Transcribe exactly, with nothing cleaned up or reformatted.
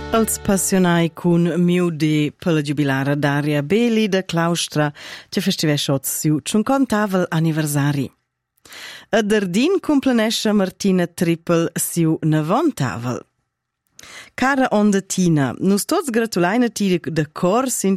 Els passionai cun miu de per la giubilara Daria Beli da Claustra che festivesce siu cinquantavel anniversari. A Dardin cumplenesce Martina Trippel siu novontavel. Cara onda Tina, nus tots gratulaina ti de cor sin